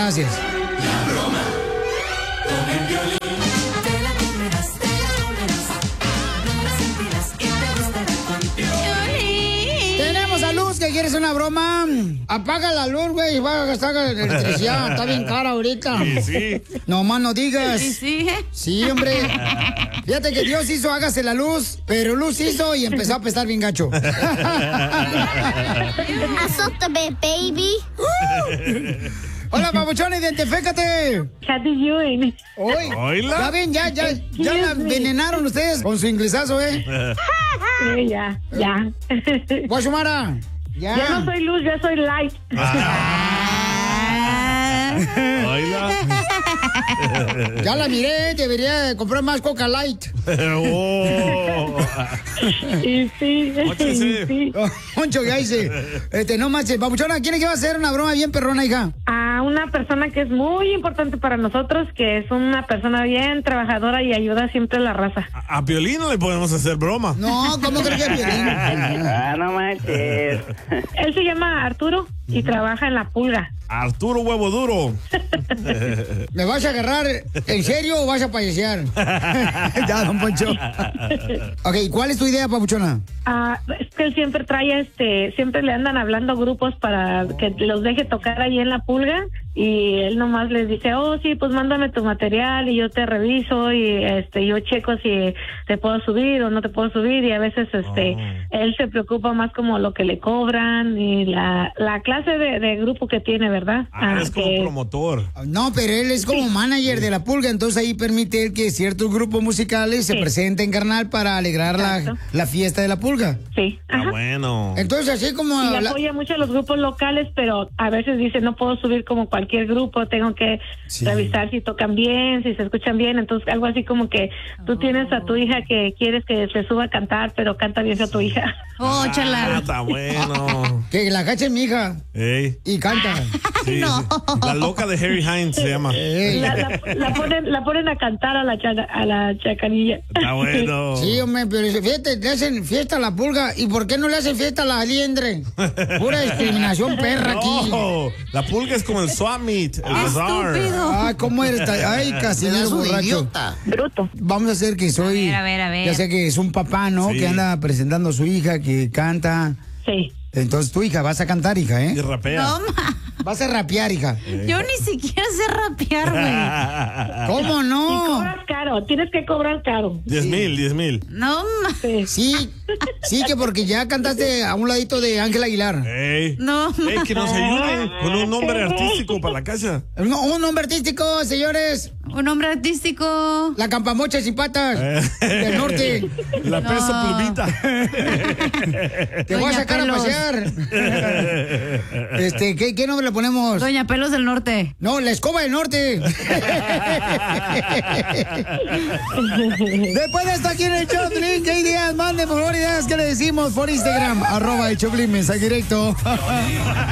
Gracias. La broma con el Piolín. Te la comerás, no la sentirás y te gustará con Piolín. Tenemos a Luz que quiere hacer una broma. Apaga la luz, güey, y va a gastar electricidad. Está bien cara ahorita. Sí. No más no digas. Sí. Sí, hombre. Fíjate que Dios hizo, hágase la luz, pero Luz hizo y empezó a apestar bien gacho. Azótame, baby. Hola, papuchón, identifícate. How do you doing? Hola. Ya ven, ya la envenenaron ustedes con su inglesazo, ¿eh? Ya. Guachumara. Ya. Ya no soy luz, ya soy light. Hola. Ya la miré, debería comprar más Coca Light. Oh. Y sí. Moncho, ya hice. No manches, papuchona, ¿quién es que va a hacer una broma bien perrona, hija? A una persona que es muy importante para nosotros, que es una persona bien trabajadora y ayuda siempre a la raza. A Piolín no le podemos hacer broma. No, ¿cómo crees que es Piolín? No manches. Él se llama Arturo y trabaja en La Pulga. Arturo Huevo Duro. ¿Me vas a agarrar en serio o vas a payasear? Ya, don Poncho. Ok, ¿cuál es tu idea, papuchona? Es que él siempre trae, siempre le andan hablando grupos para que los deje tocar ahí en La Pulga, y él nomás les dice, oh sí, pues mándame tu material y yo te reviso y yo checo si te puedo subir o no te puedo subir, y a veces él se preocupa más como lo que le cobran y la clase de grupo que tiene, ¿verdad? Es como promotor. No, pero él es como manager de La Pulga, entonces ahí permite él que ciertos grupos musicales se presenten, carnal, para alegrar la fiesta de La Pulga. Sí. Ah, bueno. Entonces, así como... Y apoya mucho a los grupos locales, pero a veces dice, no puedo subir como cualquier grupo, tengo que revisar si tocan bien, si se escuchan bien, entonces algo así como que tú tienes a tu hija que quieres que se suba a cantar, pero canta bien a tu hija. Oh, chala. Está bueno. Que la cache mi hija. Ey. Y canta. Sí, No. La loca de Harry Hines se llama. La ponen a cantar a la chacarilla. Está bueno. Sí, hombre, pero fíjate, le hacen fiesta a La Pulga. ¿Y por qué no le hacen fiesta a la liendre? Pura discriminación perra aquí. No, La Pulga es como el swap meet, el bazaar. Ay, ¿cómo eres? Ay, Casimiro borracho. Bruto. Vamos a hacer que soy... A ver. Ya sé que es un papá, ¿no? Sí. Que anda presentando a su hija, que canta. Sí. Entonces tu hija, vas a cantar, hija, Y ¿eh? rapea. No, Vas a rapear, hija. yo ni siquiera sé rapear, güey. ¿Cómo Y no? cobras caro, tienes que cobrar caro. 10,000. No, Sí, que porque ya cantaste a un ladito de Ángel Aguilar. Ey. no. Ey, que nos ayuden con un nombre artístico para la casa. No, un nombre artístico, señores. Un nombre artístico. La Campamocha sin patas del norte. La peso plumita. Te voy a Doña sacar Pelos. a pasear. ¿Qué nombre le ponemos? Doña Pelos del Norte. No, la escoba del norte. Después de esto aquí en el Choplin, ¿qué ideas? Manden por favor ideas que le decimos por Instagram, @el Choplin, mensaje directo.